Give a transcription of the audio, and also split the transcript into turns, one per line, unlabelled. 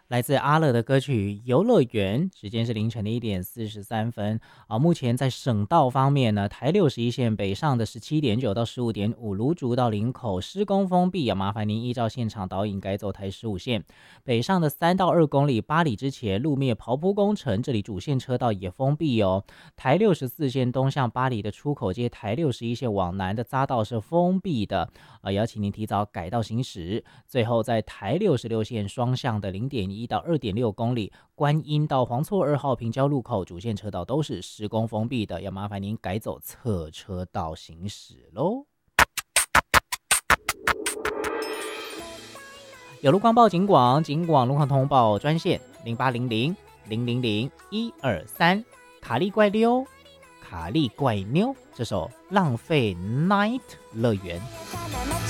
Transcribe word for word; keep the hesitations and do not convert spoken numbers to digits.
来自阿乐的歌曲《游乐园》，时间是凌晨的一点四十三分啊。目前在省道方面呢，台六十一线北上的十七点九到十五点五，芦竹到林口施工封闭啊，麻烦您依照现场导引改走台十五线。北上的三到二公里，八里之前路面刨铺工程，这里主线车道也封闭哦。台六十四线东向八里的出口街，台六十一线往南的匝道是封闭的啊，也要请您提早改道行驶。最后在台六十六线双向的零点一到二点六公里，观音到黄厝二号平交路口主线车道都是施工封闭的，要麻烦您改走侧车道行驶喽。有路光报警广，警广路况通报专线零八零零零零零一二三，卡利怪溜，卡利怪妞，这首浪费 Night 乐园。